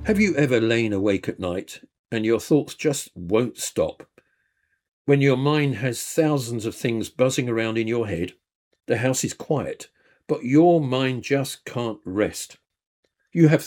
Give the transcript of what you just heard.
Have you ever lain awake at night and your thoughts just won't stop? When your mind has thousands of things buzzing around in your head, the house is quiet, but your mind just can't rest. You have